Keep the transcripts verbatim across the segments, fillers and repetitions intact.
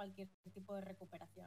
cualquier tipo de recuperación.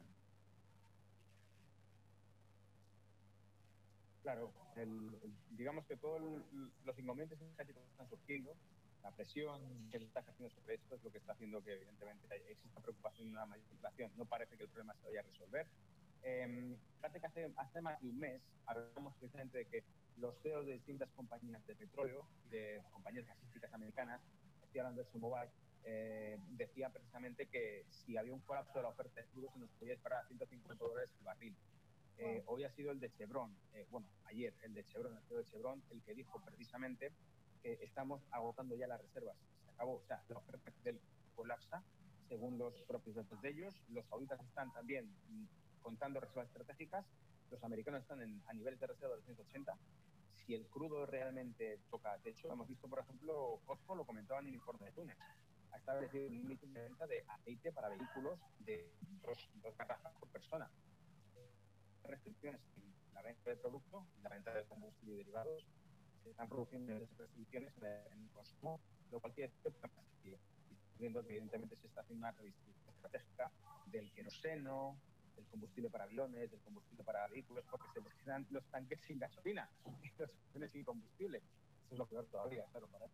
Claro, el, el, digamos que todos los inconvenientes energéticos que están surgiendo, la presión que se está ejerciendo sobre esto es lo que está haciendo que evidentemente exista preocupación de una mayor inflación. No parece que el problema se vaya a resolver. Eh, fíjate que hace, hace más de un mes hablamos precisamente de que los C E Os de distintas compañías de petróleo, de compañías gasísticas americanas, estoy hablando de ExxonMobil, eh, decía precisamente que si había un colapso de la oferta de crudo se nos podía disparar a ciento cincuenta dólares el barril. Eh, hoy ha sido el de Chevron, eh, bueno, ayer el de Chevron, el C E O de Chevron, el que dijo precisamente que estamos agotando ya las reservas. Se acabó, o sea, la oferta del colapsa, según los propios datos de ellos. Los sauditas están también mm, contando reservas estratégicas, los americanos están en, a niveles de reserva de ciento ochenta. Si el crudo realmente toca techo, hemos visto, por ejemplo, Costco lo comentaba en el informe de Túnez, ha establecido un límite de venta de aceite para vehículos de dos, dos garrafas por persona. Restricciones en la venta del producto, en la venta del combustible y derivados, se están produciendo esas restricciones en el consumo, lo cual quiere decir que viendo que evidentemente se está haciendo una redistribución estratégica del queroseno, del combustible para aviones, del combustible para vehículos, porque se les quedan los tanques sin gasolina y los aviones sin combustible. Eso es lo peor todavía, claro, para él.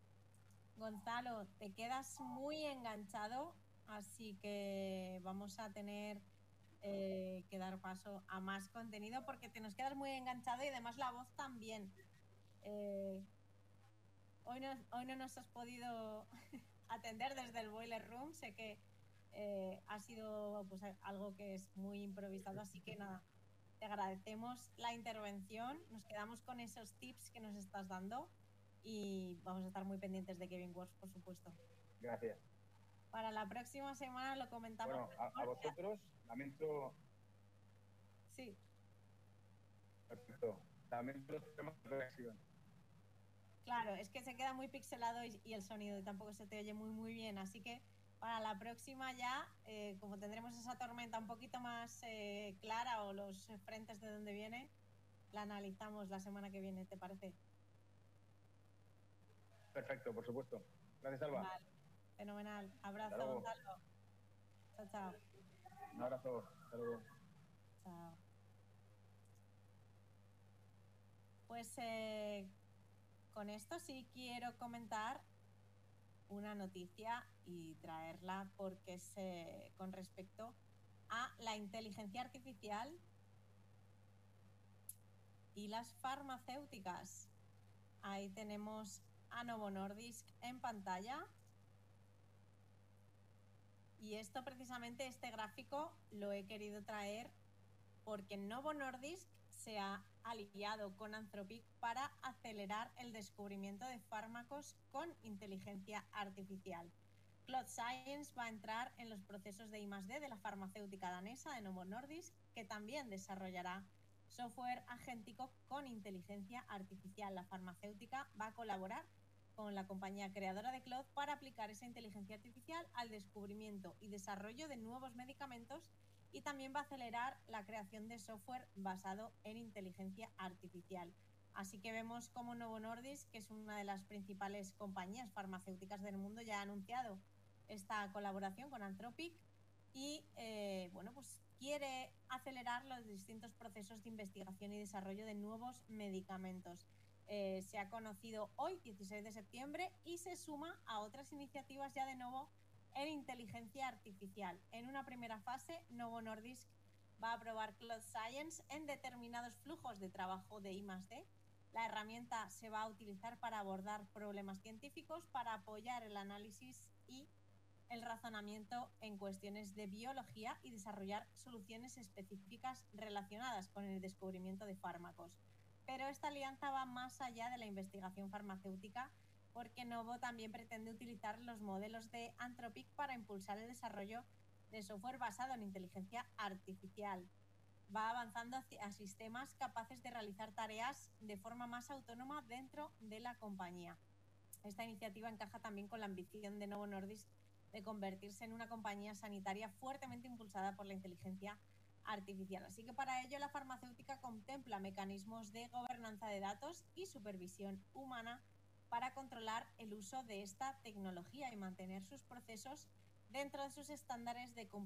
Gonzalo, te quedas muy enganchado, así que vamos a tener eh, que dar paso a más contenido porque te nos quedas muy enganchado y además la voz también. Eh, hoy, no, hoy no nos has podido atender desde el Boiler Room, sé que eh, ha sido pues, algo que es muy improvisado, así que nada, te agradecemos la intervención, nos quedamos con esos tips que nos estás dando y vamos a estar muy pendientes de Kevin Wars, por supuesto. Gracias. Para la próxima semana lo comentamos. Bueno, a, a vosotros, lamento... Sí. Perfecto. Lamento los temas de reacción. Claro, es que se queda muy pixelado y, y el sonido y tampoco se te oye muy muy bien, así que para la próxima ya, eh, como tendremos esa tormenta un poquito más eh, clara o los frentes de donde viene, la analizamos la semana que viene, ¿te parece? Perfecto, por supuesto. Gracias, Alba. Vale, fenomenal. Abrazo, Gonzalo. Chao, chao. Un abrazo. Saludos. Chao. Pues eh, con esto sí quiero comentar una noticia y traerla porque es eh, con respecto a la inteligencia artificial y las farmacéuticas. Ahí tenemos a Novo Nordisk en pantalla. Y esto precisamente, este gráfico, lo he querido traer porque Novo Nordisk se ha aliado con Anthropic para acelerar el descubrimiento de fármacos con inteligencia artificial. Cloud Science va a entrar en los procesos de I más D de la farmacéutica danesa de Novo Nordisk, que también desarrollará software agéntico con inteligencia artificial. La farmacéutica va a colaborar con la compañía creadora de Cloud para aplicar esa inteligencia artificial al descubrimiento y desarrollo de nuevos medicamentos y también va a acelerar la creación de software basado en inteligencia artificial. Así que vemos como Novo Nordisk, que es una de las principales compañías farmacéuticas del mundo, ya ha anunciado esta colaboración con Anthropic y eh, bueno, pues quiere acelerar los distintos procesos de investigación y desarrollo de nuevos medicamentos. Eh, se ha conocido hoy, dieciséis de septiembre, y se suma a otras iniciativas ya de Novo en inteligencia artificial. En una primera fase, Novo Nordisk va a probar Cloud Science en determinados flujos de trabajo de I más D. La herramienta se va a utilizar para abordar problemas científicos, para apoyar el análisis y el razonamiento en cuestiones de biología y desarrollar soluciones específicas relacionadas con el descubrimiento de fármacos. Pero esta alianza va más allá de la investigación farmacéutica porque Novo también pretende utilizar los modelos de Anthropic para impulsar el desarrollo de software basado en inteligencia artificial. Va avanzando hacia sistemas capaces de realizar tareas de forma más autónoma dentro de la compañía. Esta iniciativa encaja también con la ambición de Novo Nordisk de convertirse en una compañía sanitaria fuertemente impulsada por la inteligencia artificial. Así que para ello la farmacéutica contempla mecanismos de gobernanza de datos y supervisión humana para controlar el uso de esta tecnología y mantener sus procesos dentro de sus estándares de